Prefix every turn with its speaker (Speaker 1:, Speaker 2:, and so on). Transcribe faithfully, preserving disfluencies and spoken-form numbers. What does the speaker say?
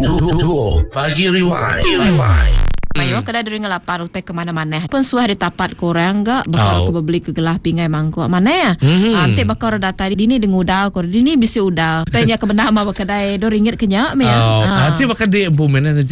Speaker 1: Duo Pagi Rewind. Rewind.
Speaker 2: Mayo kada duri ngelapar utek ke mana-mana. Pun suah di tapat korang enggak bakal
Speaker 3: Oh.
Speaker 2: ko beli ke gelah pingai mangko. Mana ya?
Speaker 3: Mhm.
Speaker 2: Ante bakal data dini dengu udal ko dini bisi udal. Tanya ke benda ma bakadai do ringgit kenyak me ya.
Speaker 3: Oh,
Speaker 2: Ah.
Speaker 3: nanti bakal di implement nanti